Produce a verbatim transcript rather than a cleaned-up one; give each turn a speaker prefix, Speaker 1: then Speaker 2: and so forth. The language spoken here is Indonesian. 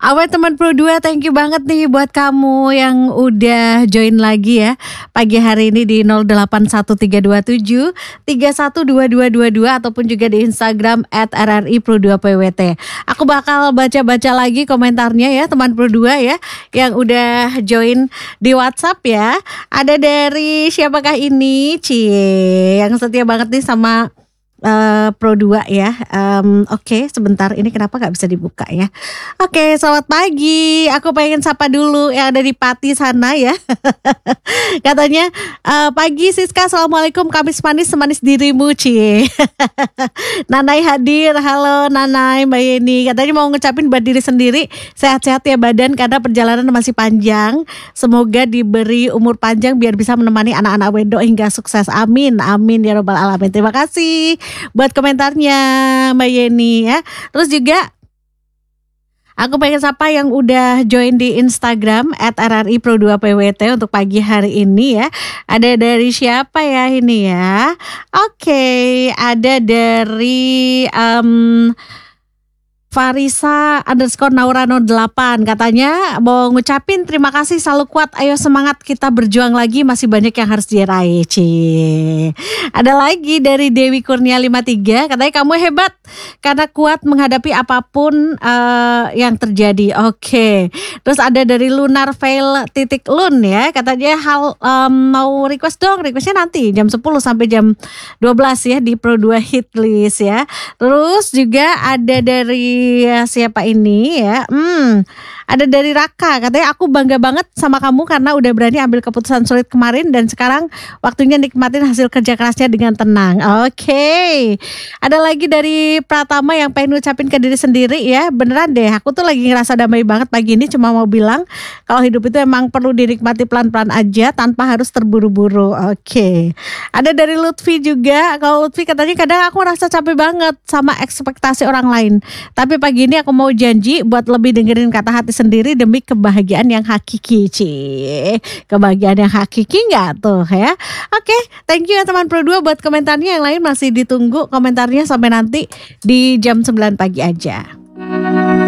Speaker 1: Awet teman Pro dua, thank you banget nih buat kamu yang udah join lagi ya pagi hari ini di nol delapan satu tiga dua tujuh tiga satu dua dua dua dua ataupun juga di Instagram at r r i pro dua p w t. Aku bakal baca-baca lagi komentarnya ya teman Pro dua ya yang udah join di WhatsApp ya. Ada dari siapakah ini? Cie, yang setia banget nih sama Uh, Pro dua ya. um, Oke okay, sebentar, ini kenapa gak bisa dibuka ya. Oke okay, selamat pagi. Aku pengen sapa dulu yang ada di Pati sana ya. Katanya uh, pagi Siska, assalamualaikum, Kamis manis semanis dirimu Cie. Nanai hadir. Halo Nanai, Mbak Yeni. Katanya mau ngucapin buat diri sendiri sehat-sehat ya badan, karena perjalanan masih panjang. Semoga diberi umur panjang biar bisa menemani anak-anak wedok hingga sukses. Amin, amin ya robbal alamin. Terima kasih buat komentarnya Mbak Yeni ya. Terus juga aku pengen sapa yang udah join di Instagram at r r i pro dua p w t untuk pagi hari ini ya. Ada dari siapa ya ini ya? Oke, okay, ada dari um, Farisa underscore Naurano delapan. Katanya mau ngucapin terima kasih, selalu kuat, ayo semangat, kita berjuang lagi, masih banyak yang harus diraih. Cie. Ada lagi dari Dewi Kurnia lima tiga. Katanya kamu hebat karena kuat menghadapi apapun uh, yang terjadi. Oke okay. Terus ada dari Lunar Veil titik Lun ya. Katanya hal um, mau request dong. Requestnya nanti jam sepuluh sampai jam dua belas ya di Pro dua Hit List ya. Terus juga ada dari ya, siapa ini ya? Hmm, ada dari Raka. Katanya aku bangga banget sama kamu karena udah berani ambil keputusan sulit kemarin dan sekarang waktunya nikmatin hasil kerja kerasnya dengan tenang. Oke. Okay. Ada lagi dari Pratama yang pengen ngucapin ke diri sendiri ya. Beneran deh, aku tuh lagi ngerasa damai banget pagi ini, cuma mau bilang kalau hidup itu emang perlu dinikmati pelan-pelan aja tanpa harus terburu-buru. Oke. Okay. Ada dari Lutfi juga. Kalau Lutfi katanya kadang aku ngerasa capek banget sama ekspektasi orang lain. Tapi pagi ini aku mau janji buat lebih dengerin kata hati sendiri demi kebahagiaan yang hakiki. Cie. Kebahagiaan yang hakiki gak tuh ya? Oke, okay, thank you ya teman Pro dua buat komentarnya. Yang lain masih ditunggu komentarnya sampai nanti di jam sembilan pagi aja.